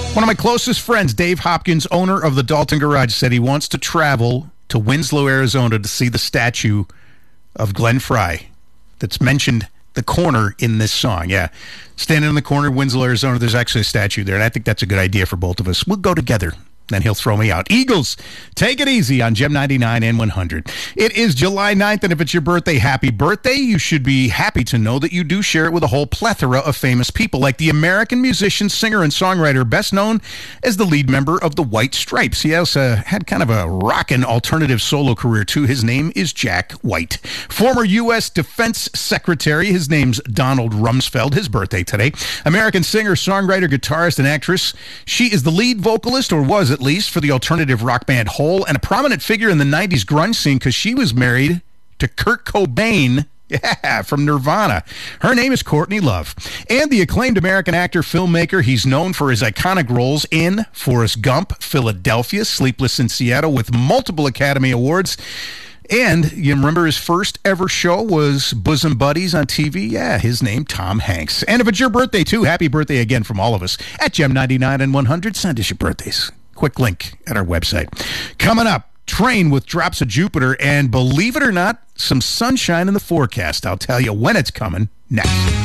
One of my closest friends, Dave Hopkins, owner of the Dalton Garage, said he wants to travel to Winslow, Arizona to see the statue of Glenn Frey that's mentioned the corner in this song. Yeah, standing in the corner of Winslow, Arizona, there's actually a statue there, and I think that's a good idea for both of us. We'll go together. Then he'll throw me out. Eagles, take it easy on Gem 99 and 100. It is July 9th, and if it's your birthday, happy birthday. You should be happy to know that you do share it with a whole plethora of famous people, like the American musician, singer, and songwriter best known as the lead member of the White Stripes. He also had kind of a rockin' alternative solo career, too. His name is Jack White. Former U.S. Defense Secretary, his name's Donald Rumsfeld, his birthday today. American singer, songwriter, guitarist, and actress. She is the lead vocalist, or was at least, for the alternative rock band Hole, and a prominent figure in the 90s grunge scene because she was married to Kurt Cobain, from Nirvana. Her name is Courtney Love. And the acclaimed American actor, filmmaker, he's known for his iconic roles in Forrest Gump, Philadelphia, Sleepless in Seattle, with multiple Academy Awards. And you remember his first ever show was Bosom Buddies on TV? Yeah, his name, Tom Hanks. And if it's your birthday, too, happy birthday again from all of us at Gem 99 and 100. Send us your birthdays. Quick link at our website. Coming up, train with drops of Jupiter, and believe it or not, some sunshine in the forecast. I'll tell you when it's coming next.